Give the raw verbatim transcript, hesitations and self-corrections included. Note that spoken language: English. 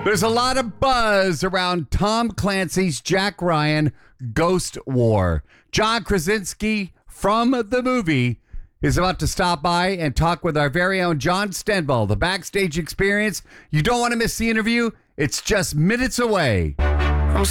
There's a lot of buzz around Tom Clancy's Jack Ryan Ghost War. John Krasinski from the movie is about to stop by and talk with our very own John Stenvall, the backstage experience. You don't want to miss the interview. It's just minutes away.